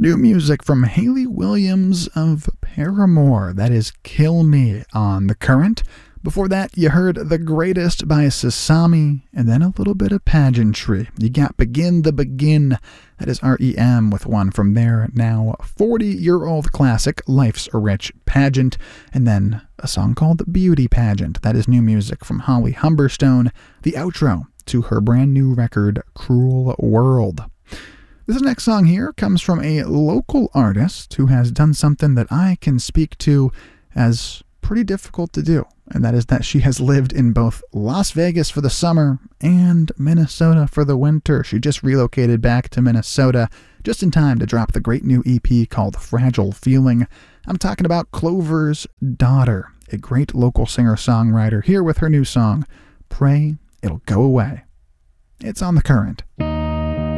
New music from Hayley Williams of Paramore. That is Kill Me on The Current. Before that, you heard The Greatest by Sasami, and then a little bit of pageantry. You got Begin the Begin. That is REM with one from their now 40-year-old classic, Life's a Rich Pageant, and then a song called Beauty Pageant. That is new music from Holly Humberstone, the outro to her brand new record, Cruel World. This next song here comes from a local artist who has done something that I can speak to as pretty difficult to do, and that is that she has lived in both Las Vegas for the summer and Minnesota for the winter. She just relocated back to Minnesota just in time to drop the great new EP called Fragile Feeling. I'm talking about Clover's Daughter, a great local singer-songwriter, here with her new song, Pray It'll Go Away. It's on The Current.